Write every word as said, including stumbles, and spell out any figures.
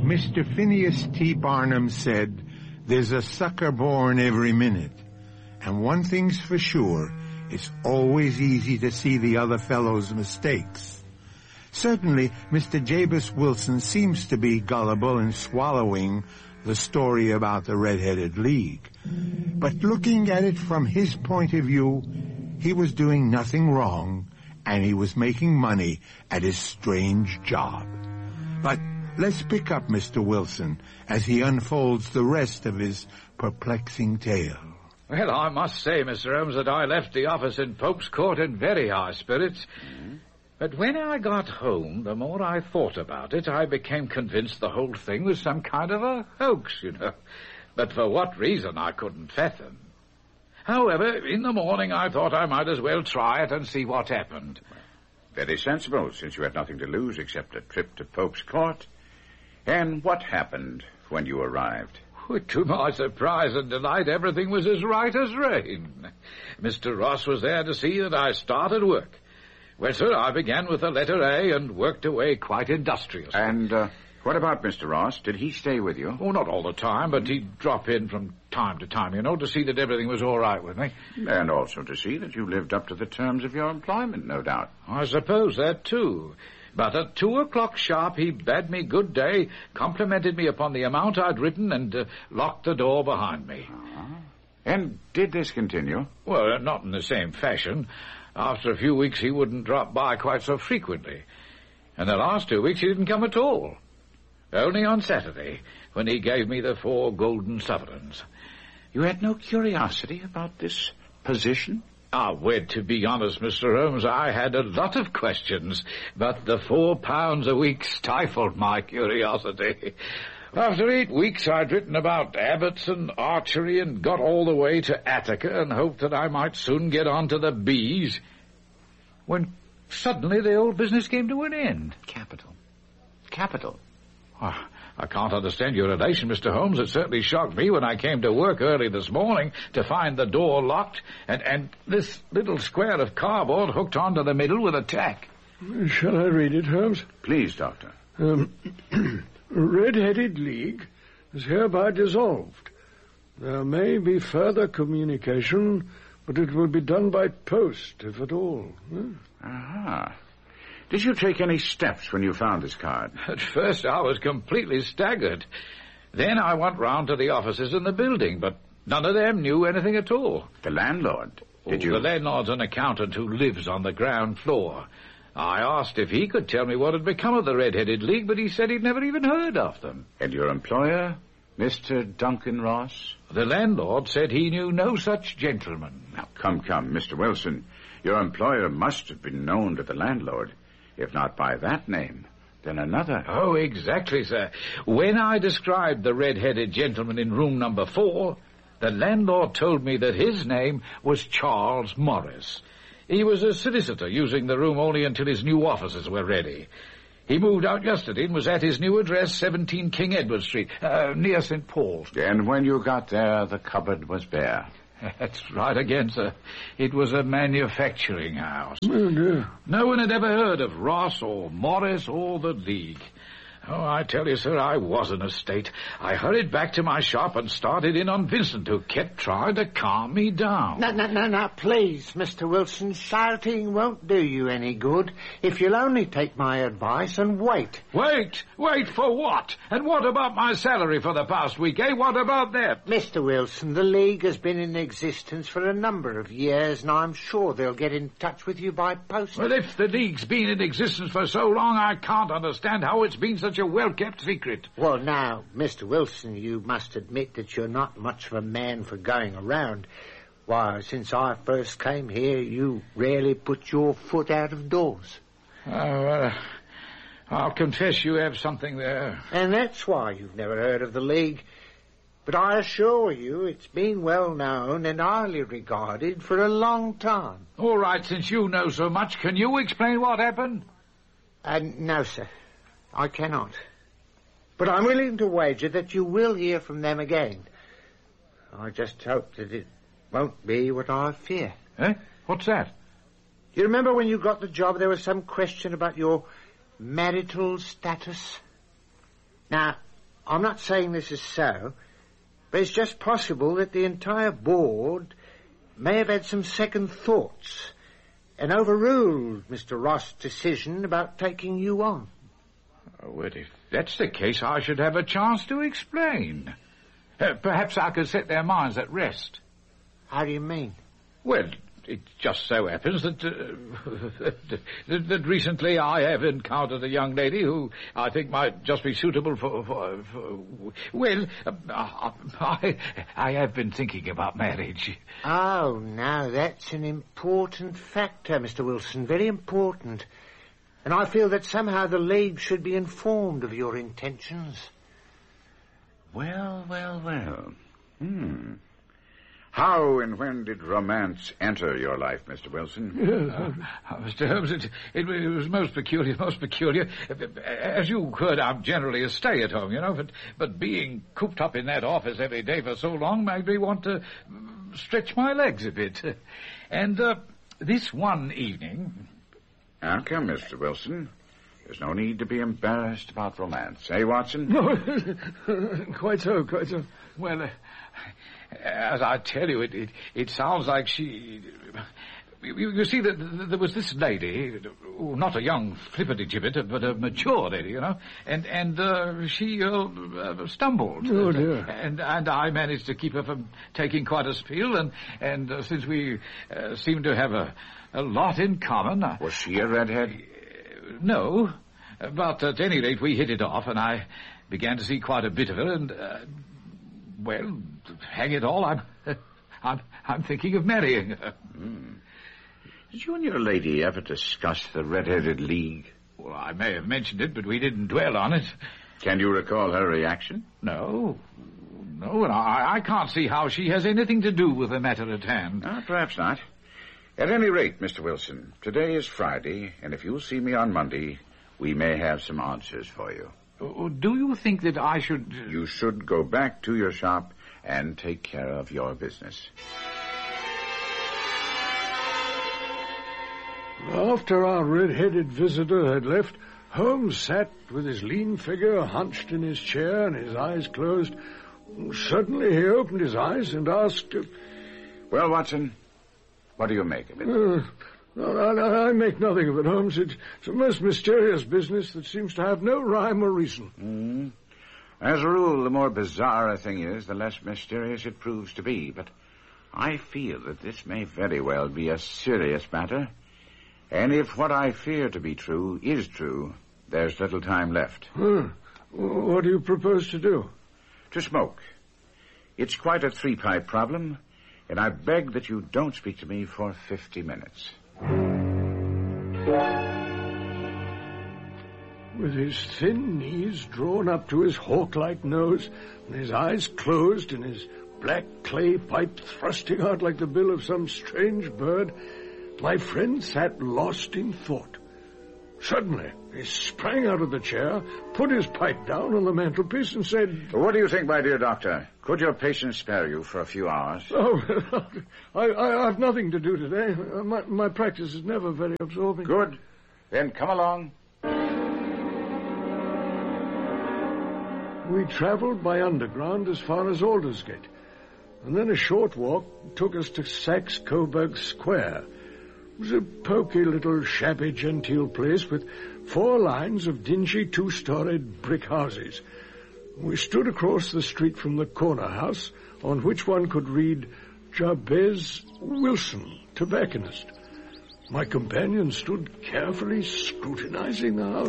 Mister Phineas T. Barnum said, "There's a sucker born every minute." And one thing's for sure, it's always easy to see the other fellow's mistakes. Certainly, Mister Jabez Wilson seems to be gullible in swallowing the story about the Red-Headed League. But looking at it from his point of view, he was doing nothing wrong, and he was making money at his strange job. But let's pick up Mister Wilson as he unfolds the rest of his perplexing tale. Well, I must say, Mister Holmes, that I left the office in Pope's Court in very high spirits. Mm-hmm. But when I got home, the more I thought about it, I became convinced the whole thing was some kind of a hoax, you know. But for what reason, I couldn't fathom. However, in the morning I thought I might as well try it and see what happened. Very sensible, since you had nothing to lose except a trip to Pope's Court. And what happened when you arrived? Well, to my surprise and delight, everything was as right as rain. Mister Ross was there to see that I started work. Well, sir, I began with the letter A and worked away quite industriously. And uh, what about Mister Ross? Did he stay with you? Oh, not all the time, but he'd drop in from time to time, you know, to see that everything was all right with me. And also to see that you lived up to the terms of your employment, no doubt. I suppose that, too. But at two o'clock sharp, he bade me good day, complimented me upon the amount I'd written, and uh, locked the door behind me. Uh-huh. And did this continue? Well, not in the same fashion. After a few weeks, he wouldn't drop by quite so frequently. And the last two weeks, he didn't come at all. Only on Saturday, when he gave me the four golden sovereigns. You had no curiosity about this position? Ah, well, to be honest, Mister Holmes, I had a lot of questions, but the four pounds a week stifled my curiosity. After eight weeks, I'd written about abbots and archery and got all the way to Attica and hoped that I might soon get on to the bees, when suddenly the old business came to an end. Capital. Capital. Oh, I can't understand your relation, Mister Holmes. It certainly shocked me when I came to work early this morning to find the door locked and, and this little square of cardboard hooked onto the middle with a tack. Shall I read it, Holmes? Please, Doctor. Um, Red-Headed League is hereby dissolved. There may be further communication, but it will be done by post, if at all. Hmm? Aha. Did you take any steps when you found this card? At first I was completely staggered. Then I went round to the offices in the building, but none of them knew anything at all. The landlord? Did oh, you... The landlord's an accountant who lives on the ground floor. I asked if he could tell me what had become of the Red-Headed League, but he said he'd never even heard of them. And your employer, Mister Duncan Ross? The landlord said he knew no such gentleman. Now, come, come, Mister Wilson. Your employer must have been known to the landlord. If not by that name, then another. Oh, exactly, sir. When I described the red-headed gentleman in room number four, the landlord told me that his name was Charles Morris. He was a solicitor, using the room only until his new offices were ready. He moved out yesterday and was at his new address, seventeen King Edward Street, uh, near Saint Paul's. And when you got there, the cupboard was bare. That's right again, sir. It was a manufacturing house. Oh, dear. No one had ever heard of Ross or Morris or the League. Oh, I tell you, sir, I was in a state. I hurried back to my shop and started in on Vincent, who kept trying to calm me down. No, no, no, no, please, Mister Wilson, shouting won't do you any good if you'll only take my advice and wait. Wait? Wait for what? And what about my salary for the past week, eh? What about that? Mister Wilson, the League has been in existence for a number of years, and I'm sure they'll get in touch with you by post. Well, if the League's been in existence for so long, I can't understand how it's been such a well-kept secret. Well, now, Mister Wilson, you must admit that you're not much of a man for going around. Why, since I first came here, you rarely put your foot out of doors. Oh, well, I'll confess you have something there. And that's why you've never heard of the League. But I assure you it's been well known and highly regarded for a long time. All right, since you know so much, can you explain what happened? Uh, no, sir. I cannot. But I'm willing to wager that you will hear from them again. I just hope that it won't be what I fear. Eh? What's that? You remember when you got the job there was some question about your marital status? Now, I'm not saying this is so, but it's just possible that the entire board may have had some second thoughts and overruled Mister Ross's decision about taking you on. Oh, well, if that's the case, I should have a chance to explain. Uh, perhaps I could set their minds at rest. How do you mean? Well, it just so happens that, uh, that, that recently I have encountered a young lady who I think might just be suitable for... for, for well, uh, I, I have been thinking about marriage. Oh, now that's an important factor, Mister Wilson, very important. And I feel that somehow the League should be informed of your intentions. Well, well, well. Hmm. How and when did romance enter your life, Mister Wilson? Uh, Mister Holmes, it, it, it was most peculiar, most peculiar. As you heard, I'm generally a stay-at-home, you know, but, but being cooped up in that office every day for so long made me want to stretch my legs a bit. And uh, this one evening... Now, come, Mister Wilson. There's no need to be embarrassed about romance. Eh, Watson? No, quite so, quite so. Well, uh, as I tell you, it, it, it sounds like she... You, you see, that there was this lady, not a young flippity-gibbet, but a mature lady, you know, and and uh, she uh, uh, stumbled. Oh, dear. And, and I managed to keep her from taking quite a spiel, and, and uh, since we uh, seem to have a, a lot in common... Uh, was she a redhead? Uh, no, but at any rate, we hit it off, and I began to see quite a bit of her, and, uh, well, hang it all, I'm, I'm, I'm thinking of marrying her. Mm. Did you and your lady ever discuss the Red-Headed League? Well, I may have mentioned it, but we didn't dwell on it. Can you recall her reaction? No. No, and I, I can't see how she has anything to do with the matter at hand. Ah, perhaps not. At any rate, Mister Wilson, today is Friday, and if you'll see me on Monday, we may have some answers for you. Uh, do you think that I should... You should go back to your shop and take care of your business. After our red-headed visitor had left, Holmes sat with his lean figure hunched in his chair and his eyes closed. Suddenly he opened his eyes and asked... Uh, well, Watson, what do you make of it? Uh, I, I make nothing of it, Holmes. It's, it's a most mysterious business that seems to have no rhyme or reason. Mm. As a rule, the more bizarre a thing is, the less mysterious it proves to be. But I feel that this may very well be a serious matter. And if what I fear to be true is true, there's little time left. Huh. What do you propose to do? To smoke. It's quite a three-pipe problem, and I beg that you don't speak to me for fifty minutes. With his thin knees drawn up to his hawk-like nose, and his eyes closed, and his black clay pipe thrusting out like the bill of some strange bird, my friend sat lost in thought. Suddenly, he sprang out of the chair, put his pipe down on the mantelpiece, and said... What do you think, my dear doctor? Could your patient spare you for a few hours? Oh, I, I, I've nothing to do today. My, my practice is never very absorbing. Good. Then come along. We travelled by underground as far as Aldersgate, and then a short walk took us to Saxe Coburg Square. It was a poky little shabby genteel place with four lines of dingy two-storied brick houses. We stood across the street from the corner house, on which one could read Jabez Wilson, tobacconist. My companion stood carefully scrutinizing the house.